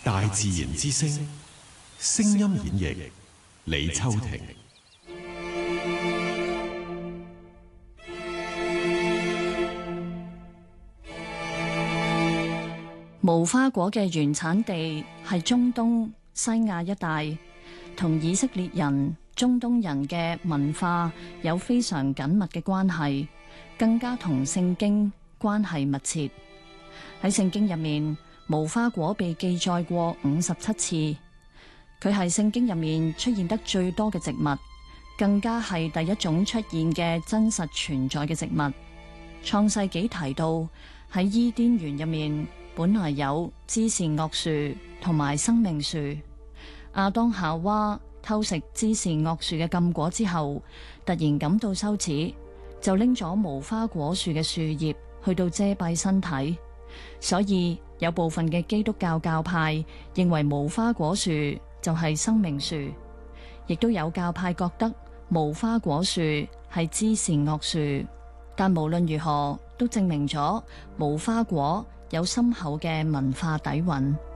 大自然之聲，聲音演繹李秋婷。 無花果嘅原產地係中東西亞一帶，同以色列人、中東人嘅文化有非常緊密嘅關係，更加同聖經關係密切。喺聖經入面，無花果被記載過57次，佢係聖經入面出現得最多嘅植物，更加係第一種出現嘅真實存在嘅植物。創世紀提到喺伊甸園入面本來有知善惡樹同埋生命樹，亞當夏娃偷食知善惡樹嘅禁果之後，突然感到羞恥，就拎咗無花果樹嘅樹葉去到遮蔽身體。所以有部分嘅基督教教派認為無花果樹就係生命樹，亦都有教派覺得無花果樹係知善惡樹。但無論如何，都證明咗無花果有深厚嘅文化底蘊。